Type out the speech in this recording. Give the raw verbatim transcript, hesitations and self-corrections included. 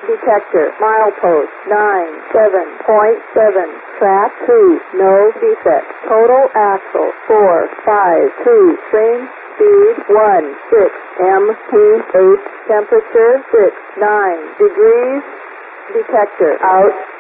detector, milepost nine seven point seven, track two, no defect, total axle four five two, train speed one six, M P eight, temperature six nine degrees, detector out.